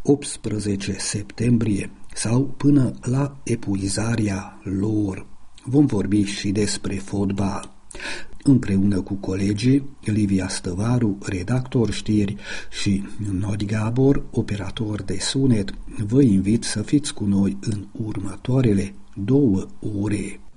18 septembrie sau până la epuizarea lor. Vom vorbi și despre fotbal. Împreună cu colegii Livia Stăvaru, redactor știri, și Nodi Gabor, operator de sunet, vă invit să fiți cu noi în următoarele 2 ore.